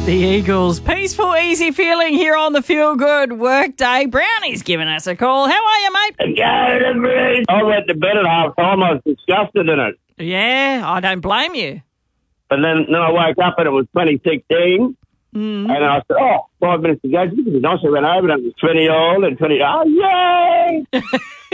The Eagles. Peaceful, easy feeling here on the Feel Good Workday. Brownie's giving us a call. How are you, mate? I went to bed at half time. I was disgusted in it. Yeah, I don't blame you. And then I woke up and it was 2016. And I said, 5 minutes to go. This is nice. I went over and it was 20 old and 20. Oh, yay!